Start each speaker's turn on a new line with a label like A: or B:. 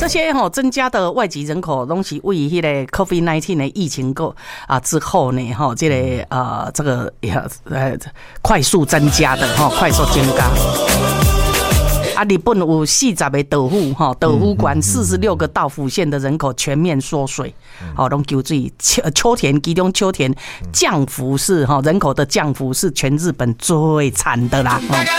A: 这些增加的外籍人口，拢是为迄个 COVID-19 的疫情之后呢，这个快速增加的快速增加。日本有40个道府道府县46个道府县的人口全面缩水，拢求水。秋田其中秋田降幅是人口的降幅是全日本最惨的啦。